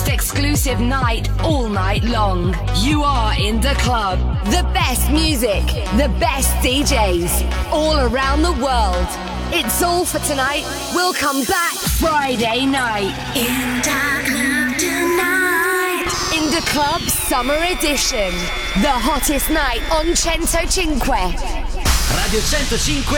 most exclusive night all night long. You are in the club. The best music, the best DJs, all around the world. It's all for tonight. We'll come back Friday night. In the club tonight. In the club summer edition. The hottest night on 105. Radio 105